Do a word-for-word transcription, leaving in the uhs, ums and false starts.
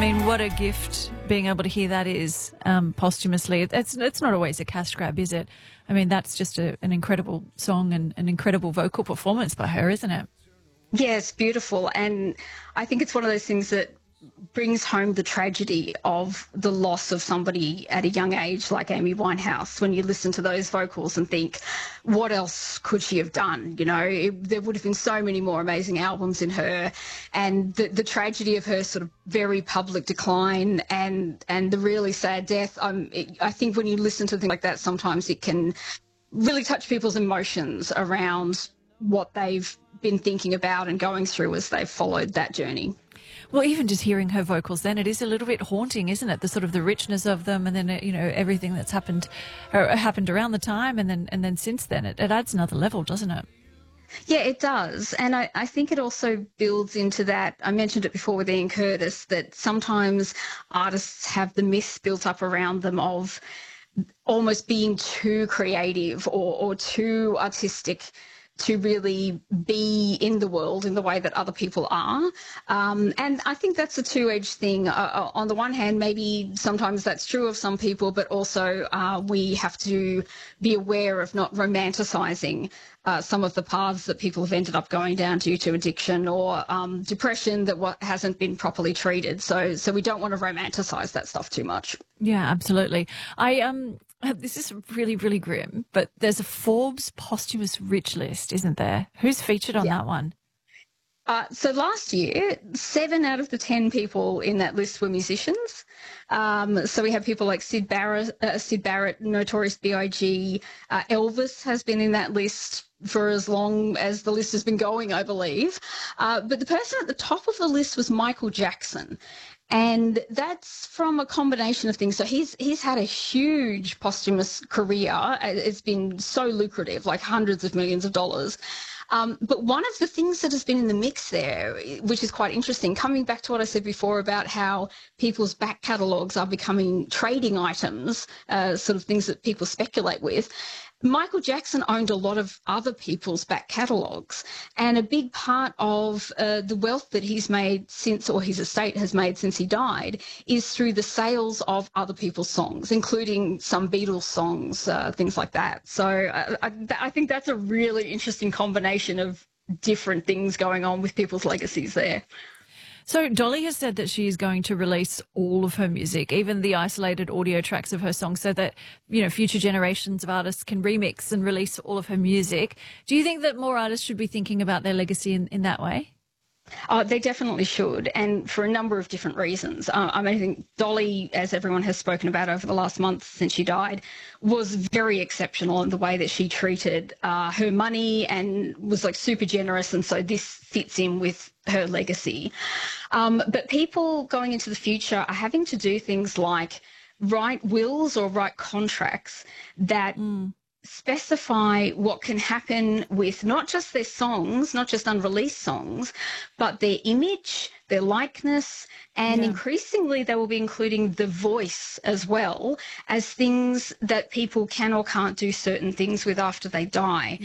mean, what a gift being able to hear that is um, posthumously. It's it's not always a cash grab, is it? I mean, that's just a, an incredible song and an incredible vocal performance by her, isn't it? Yeah, it's beautiful. And I think it's one of those things that brings home the tragedy of the loss of somebody at a young age like Amy Winehouse, when you listen to those vocals and think, what else could she have done? You know, it, there would have been so many more amazing albums in her, and the, the tragedy of her sort of very public decline and, and the really sad death. Um, it, I think when you listen to things like that, sometimes it can really touch people's emotions around what they've been thinking about and going through as they've followed that journey. Well, even just hearing her vocals then, it is a little bit haunting, isn't it? The sort of the richness of them, and then, uh, you know, everything that's happened uh, happened around the time, and then and then since then. It, it adds another level, doesn't it? Yeah, it does. And I, I think it also builds into that. I mentioned it before with Ian Curtis, that sometimes artists have the myth built up around them of almost being too creative or, or too artistic to really be in the world in the way that other people are. Um, and I think that's a two-edged thing. Uh, on the one hand, maybe sometimes that's true of some people, but also uh, we have to be aware of not romanticising uh, some of the paths that people have ended up going down due to addiction or um, depression that what hasn't been properly treated. So, so we don't want to romanticise that stuff too much. Yeah, absolutely. I um. This is really, really grim, but there's a Forbes posthumous rich list, isn't there? Who's featured on Yeah. that one? Uh, so last year, seven out of the ten people in that list were musicians. Um, so we have people like Sid Barrett, uh, Sid Barrett, Notorious B I G Uh, Elvis has been in that list for as long as the list has been going, I believe. Uh, but the person at the top of the list was Michael Jackson. And that's from a combination of things. So he's he's had a huge posthumous career. It's been so lucrative, like hundreds of millions of dollars. Um, but one of the things that has been in the mix there, which is quite interesting, coming back to what I said before about how people's back catalogues are becoming trading items, uh, sort of things that people speculate with. Michael Jackson owned a lot of other people's back catalogues, and a big part of uh, the wealth that he's made since, or his estate has made since he died, is through the sales of other people's songs, including some Beatles songs, uh, things like that. So uh, I, I think that's a really interesting combination of different things going on with people's legacies there. So Dolly has said that she is going to release all of her music, even the isolated audio tracks of her songs, so that, you know, future generations of artists can remix and release all of her music. Do you think that more artists should be thinking about their legacy in, in that way? Uh, they definitely should, and for a number of different reasons. Uh, I mean, I think Dolly, as everyone has spoken about over the last month since she died, was very exceptional in the way that she treated uh, her money and was like super generous, and so this fits in with her legacy. Um, but people going into the future are having to do things like write wills or write contracts that mm. specify what can happen with not just their songs, not just unreleased songs, but their image, their likeness, and yeah. increasingly they will be including the voice as well as things that people can or can't do certain things with after they die.